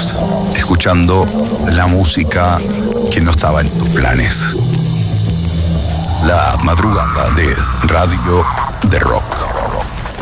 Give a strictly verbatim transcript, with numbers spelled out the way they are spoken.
minutos, escuchando la música que no estaba en tus planes. La madrugada de Radio de Rock.